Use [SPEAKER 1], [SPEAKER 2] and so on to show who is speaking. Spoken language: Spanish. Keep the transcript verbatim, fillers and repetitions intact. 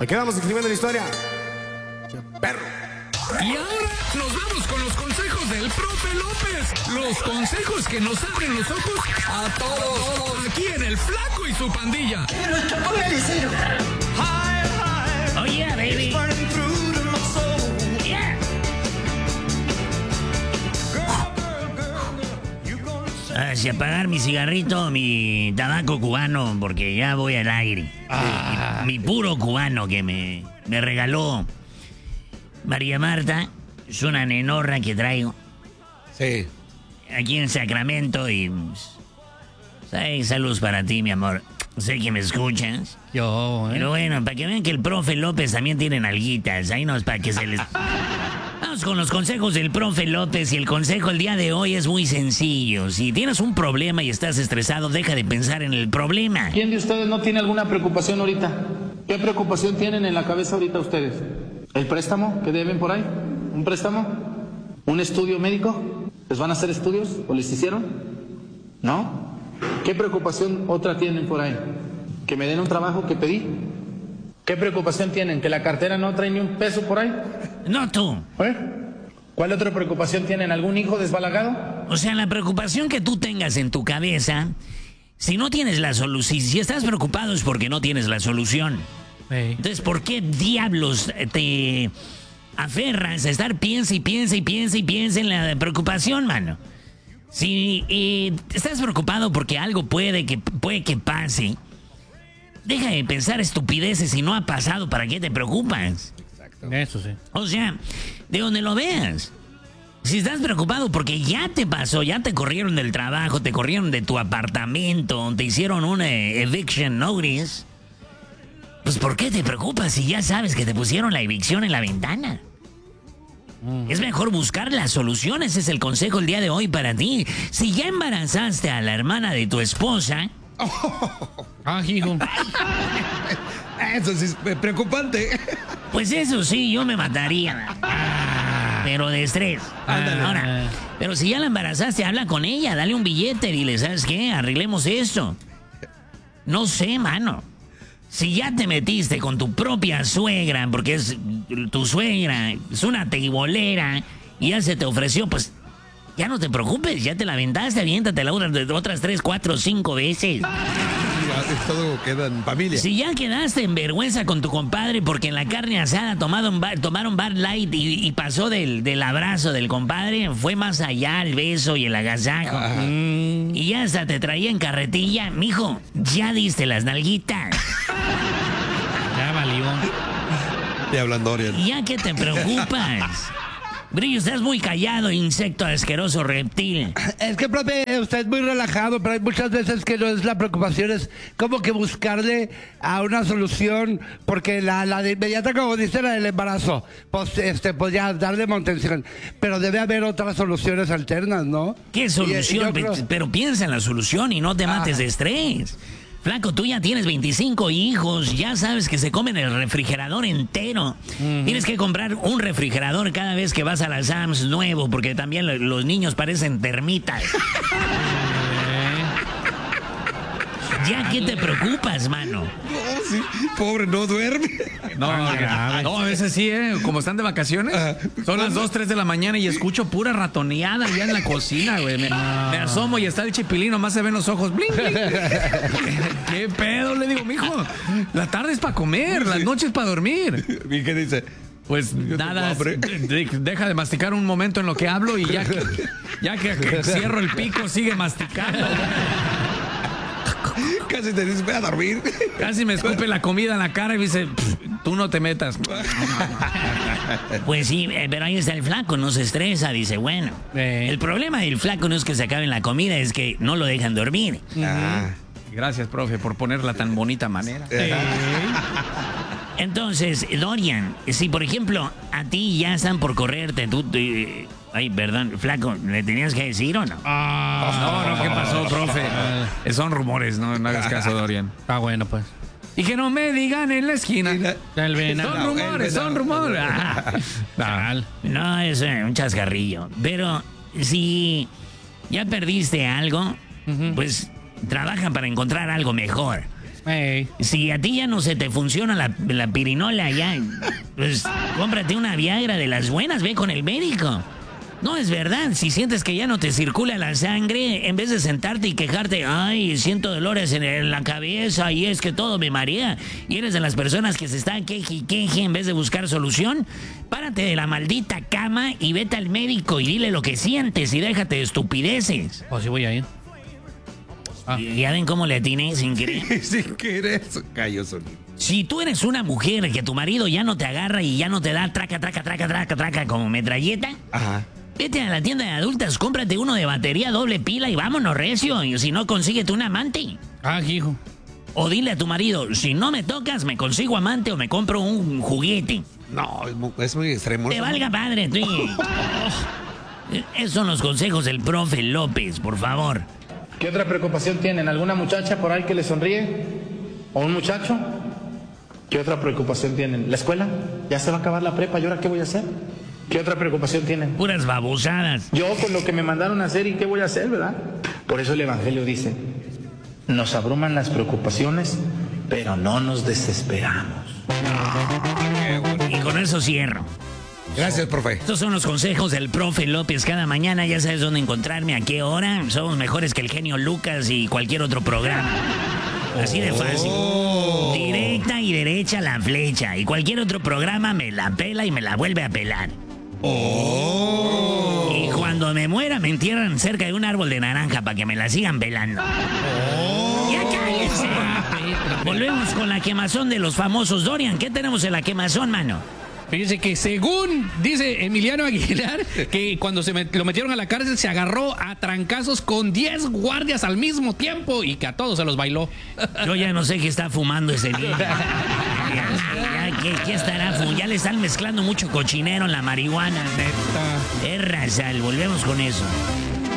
[SPEAKER 1] Me quedamos escribiendo la historia. Perro.
[SPEAKER 2] Y ahora nos vamos con los consejos del profe López. Los consejos que nos abren los ojos a todos. Aquí en El Flaco y su pandilla.
[SPEAKER 3] Pero póngale cero.
[SPEAKER 4] Oh yeah, baby. Yeah. Hacia apagar mi cigarrito, mi tabaco cubano, porque ya voy al aire.
[SPEAKER 1] Ah.
[SPEAKER 4] Mi, mi puro cubano que me, me regaló María Marta. Es una nenorra que traigo
[SPEAKER 1] Sí.
[SPEAKER 4] aquí en Sacramento y... ¿sabes? Saludos para ti, mi amor. Sé que me escuchas.
[SPEAKER 5] Yo, ¿eh?
[SPEAKER 4] Pero bueno, para que vean que el profe López también tiene nalguitas. Ahí no es para que se les... Vamos con los consejos del profe López. Y el consejo el día de hoy es muy sencillo. Si tienes un problema y estás estresado, deja de pensar en el problema.
[SPEAKER 6] ¿Quién de ustedes no tiene alguna preocupación ahorita? ¿Qué preocupación tienen en la cabeza ahorita ustedes? ¿El préstamo que deben por ahí? ¿Un préstamo? ¿Un estudio médico? ¿Les van a hacer estudios o les hicieron? ¿No? ¿Qué preocupación otra tienen por ahí? ¿Que me den un trabajo que pedí? ¿Qué preocupación tienen? ¿Que la cartera no trae ni un peso por ahí?
[SPEAKER 4] No tú.
[SPEAKER 6] ¿Eh? ¿Cuál otra preocupación tienen? ¿Algún hijo desbalagado?
[SPEAKER 4] O sea, la preocupación que tú tengas en tu cabeza, si no tienes la solución, si estás preocupado es porque no tienes la solución.
[SPEAKER 5] Ey.
[SPEAKER 4] Entonces, ¿por qué diablos te aferras a estar piensa y piensa y piensa y piensa en la preocupación, mano? Si eh, estás preocupado porque algo puede que, puede que pase, deja de pensar estupideces si no ha pasado, ¿para qué te preocupas?
[SPEAKER 5] Eso sí.
[SPEAKER 4] O sea, de donde lo veas. Si estás preocupado porque ya te pasó, ya te corrieron del trabajo, te corrieron de tu apartamento, te hicieron una eviction notice, pues ¿por qué te preocupas si ya sabes que te pusieron la evicción en la ventana? Mm. Es mejor buscar las soluciones, ese es el consejo el día de hoy para ti. Si ya embarazaste a la hermana de tu esposa...
[SPEAKER 5] Ah, hijo.
[SPEAKER 1] Eso sí es preocupante.
[SPEAKER 4] Pues eso sí, yo me mataría. Pero de estrés.
[SPEAKER 5] Ándale.
[SPEAKER 4] Ahora, pero si ya la embarazaste, habla con ella, dale un billete, dile, ¿sabes qué? Arreglemos esto. No sé, mano. Si ya te metiste con tu propia suegra, porque es tu suegra, es una teibolera, y ya se te ofreció, pues ya no te preocupes, ya te la aventaste, aviéntate otras tres, cuatro, cinco veces.
[SPEAKER 1] Todo queda en familia.
[SPEAKER 4] Si ya quedaste en vergüenza con tu compadre porque en la carne asada tomaron bar, tomaron Bar Light y, y pasó del, del abrazo del compadre, fue más allá el beso y el agasajo. Mm, y ya hasta te traía en carretilla, mijo, ya diste las nalguitas.
[SPEAKER 5] Ya valió.
[SPEAKER 1] Te hablan Dorian.
[SPEAKER 4] ¿Ya que te preocupas? Brillo, estás muy callado, insecto asqueroso reptil.
[SPEAKER 7] Es que, profe, usted es muy relajado, pero hay muchas veces que no es la preocupación, es como que buscarle a una solución, porque la, la de inmediata, como dice la del embarazo, pues, este, pues ya darle mantención. Pero debe haber otras soluciones alternas, ¿no?
[SPEAKER 4] ¿Qué solución?
[SPEAKER 7] Y- y yo creo-
[SPEAKER 4] Pero piensa en la solución y no te mates
[SPEAKER 7] Ajá.
[SPEAKER 4] de estrés. Flaco, tú ya tienes veinticinco hijos, ya sabes que se comen el refrigerador entero. Uh-huh. Tienes que comprar un refrigerador cada vez que vas a la Sam's nuevo, porque también lo- los niños parecen termitas. ¿Ya qué te preocupas, mano?
[SPEAKER 1] No, sí. Pobre, no duerme.
[SPEAKER 2] No,
[SPEAKER 5] Ah,
[SPEAKER 2] no, a veces sí, ¿eh? Como están de vacaciones, son las dos, tres de la mañana y escucho pura ratoneada ya en la cocina, güey. Me, me asomo y está el chipilín, nomás se ven los ojos. Bling, bling. ¿Qué pedo? Le digo, mijo, la tarde es para comer, las noches para dormir.
[SPEAKER 1] ¿Y qué dice?
[SPEAKER 2] Pues
[SPEAKER 1] Yo
[SPEAKER 2] nada,
[SPEAKER 1] tengo hambre.
[SPEAKER 2] de- de- deja de masticar un momento en lo que hablo y ya que, ya que, que cierro el pico, sigue masticando.
[SPEAKER 1] Casi te dice, voy a dormir.
[SPEAKER 2] Casi me escupe la comida en la cara y me dice, tú no te metas.
[SPEAKER 4] Pues sí, eh, pero ahí está el flaco, no se estresa, dice, bueno.
[SPEAKER 5] Eh.
[SPEAKER 4] El problema del flaco no es que se acabe la comida, es que no lo dejan dormir.
[SPEAKER 1] Ah.
[SPEAKER 2] Gracias, profe, por ponerla tan bonita manera.
[SPEAKER 4] Entonces, Dorian, si por ejemplo a ti ya están por correrte, tú... tú, eh, ay, perdón, flaco, ¿le tenías que decir o no?
[SPEAKER 2] No, no, ¿qué pasó, profe? Eh, Son rumores, no, no hagas caso, Dorian.
[SPEAKER 5] Ah, bueno, pues.
[SPEAKER 2] Y que no me digan en la esquina.
[SPEAKER 5] El venado.
[SPEAKER 2] Son rumores, son rumores. Ah,
[SPEAKER 4] No, es eh, un chascarrillo. Pero si ya perdiste algo, pues trabaja para encontrar algo mejor.
[SPEAKER 5] Ey.
[SPEAKER 4] Si a ti ya no se te funciona la, la pirinola, ya, pues cómprate una Viagra de las buenas, ve con el médico. No, es verdad, si sientes que ya no te circula la sangre, en vez de sentarte y quejarte, ay, siento dolores en, en la cabeza y es que todo me marea, y eres de las personas que se están queje y queje en vez de buscar solución, párate de la maldita cama y vete al médico y dile lo que sientes y déjate de estupideces.
[SPEAKER 5] Pues sí voy a ir. Ah.
[SPEAKER 4] Y ya ven cómo le atiné sin querer.
[SPEAKER 1] Sin querer, cayó solito.
[SPEAKER 4] Si tú eres una mujer que tu marido ya no te agarra y ya no te da traca, traca, traca, traca, traca como metralleta,
[SPEAKER 1] Ajá.
[SPEAKER 4] vete a la tienda de adultas, cómprate uno de batería doble pila y vámonos recio. Y si no, consíguete un amante.
[SPEAKER 5] Ah, hijo.
[SPEAKER 4] O dile a tu marido, si no me tocas, me consigo amante o me compro un juguete.
[SPEAKER 1] No, es muy, es muy extremo.
[SPEAKER 4] Te valga padre, tú. Esos son los consejos del profe López, por favor.
[SPEAKER 6] ¿Qué otra preocupación tienen? ¿Alguna muchacha por ahí que le sonríe? ¿O un muchacho? ¿Qué otra preocupación tienen? ¿La escuela? ¿Ya se va a acabar la prepa? ¿Y ahora qué voy a hacer? ¿Qué otra preocupación tienen?
[SPEAKER 4] Puras babosadas.
[SPEAKER 6] Yo con lo que me mandaron a hacer y qué voy a hacer, ¿verdad? Por eso el Evangelio dice, nos abruman las preocupaciones, pero no nos desesperamos.
[SPEAKER 4] Y con eso cierro.
[SPEAKER 1] Gracias, profe.
[SPEAKER 4] Estos son los consejos del profe López cada mañana. Ya sabes dónde encontrarme, a qué hora. Somos mejores que el genio Lucas y cualquier otro programa. Así de fácil. Directa y derecha la flecha. Y cualquier otro programa me la pela y me la vuelve a pelar. Y cuando me muera me entierran cerca de un árbol de naranja para que me la sigan pelando. ¡Ya cállense! Volvemos con la quemazón de los famosos. Dorian, ¿qué tenemos en la quemazón, mano?
[SPEAKER 5] Fíjese que según dice Emiliano Aguilar, que cuando se met- lo metieron a la cárcel se agarró a trancazos con diez guardias al mismo tiempo y que a todos se los bailó.
[SPEAKER 4] Yo ya no sé qué está fumando ese niño. Ya, ya, ¿qué, qué estará fumando? Ya le están mezclando mucho cochinero en la marihuana.
[SPEAKER 5] Neta.
[SPEAKER 4] Es razal, volvemos con eso.